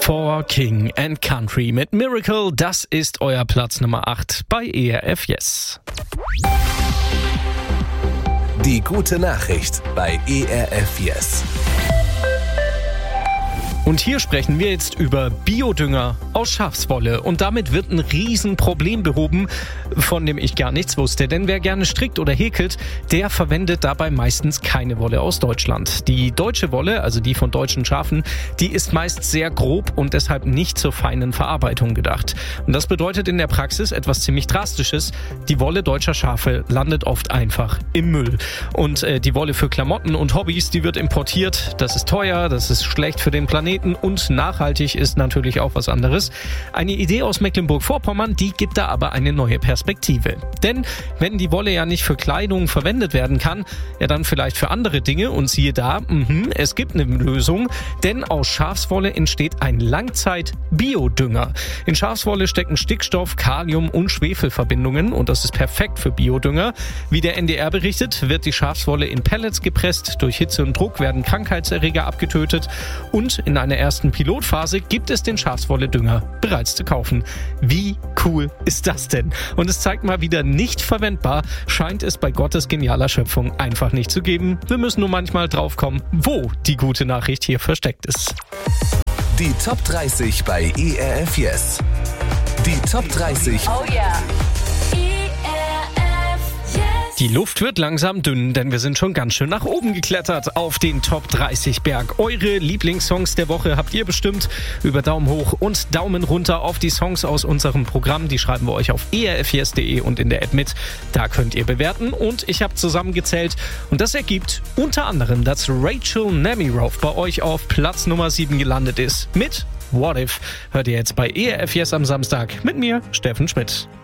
For King and Country mit Miracle, das ist euer Platz Nummer 8 bei ERF Yes. Die gute Nachricht bei ERF Yes. Und hier sprechen wir jetzt über Biodünger aus Schafswolle. Und damit wird ein Riesenproblem behoben, von dem ich gar nichts wusste. Denn wer gerne strickt oder häkelt, der verwendet dabei meistens keine Wolle aus Deutschland. Die deutsche Wolle, also die von deutschen Schafen, die ist meist sehr grob und deshalb nicht zur feinen Verarbeitung gedacht. Und das bedeutet in der Praxis etwas ziemlich Drastisches. Die Wolle deutscher Schafe landet oft einfach im Müll. Und die Wolle für Klamotten und Hobbys, die wird importiert. Das ist teuer, das ist schlecht für den Planeten. Und nachhaltig ist natürlich auch was anderes. Eine Idee aus Mecklenburg-Vorpommern, die gibt da aber eine neue Perspektive. Denn wenn die Wolle ja nicht für Kleidung verwendet werden kann, ja dann vielleicht für andere Dinge. Und siehe da, es gibt eine Lösung. Denn aus Schafswolle entsteht ein Langzeit-Biodünger. In Schafswolle stecken Stickstoff, Kalium und Schwefelverbindungen und das ist perfekt für Biodünger. Wie der NDR berichtet, wird die Schafswolle in Pellets gepresst. Durch Hitze und Druck werden Krankheitserreger abgetötet und in einer ersten Pilotphase gibt es den Schafswolle-Dünger bereits zu kaufen. Wie cool ist das denn? Und es zeigt mal wieder, nicht verwendbar scheint es bei Gottes genialer Schöpfung einfach nicht zu geben. Wir müssen nur manchmal draufkommen, wo die gute Nachricht hier versteckt ist. Die Top 30 bei ERF Yes. Die Top 30. Oh yeah. Die Luft wird langsam dünn, denn wir sind schon ganz schön nach oben geklettert auf den Top 30 Berg. Eure Lieblingssongs der Woche habt ihr bestimmt über Daumen hoch und Daumen runter auf die Songs aus unserem Programm. Die schreiben wir euch auf erfyes.de und in der App mit. Da könnt ihr bewerten und ich habe zusammengezählt und das ergibt unter anderem, dass Rachel Nemiroff bei euch auf Platz Nummer 7 gelandet ist. Mit What If hört ihr jetzt bei ERF Yes am Samstag mit mir, Steffen Schmidt.